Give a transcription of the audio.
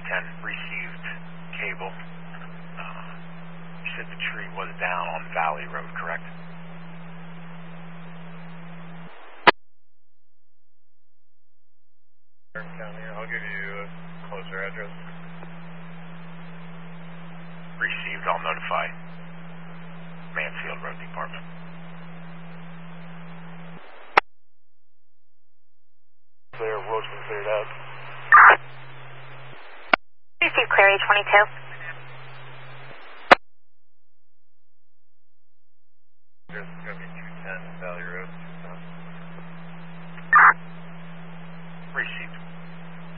10 received cable. You said the tree was down on Valley Road, correct? County, I'll give you a closer address. Received, I'll notify Mansfield Road Department. Clear, road's been cleared out. Receive Clary 22.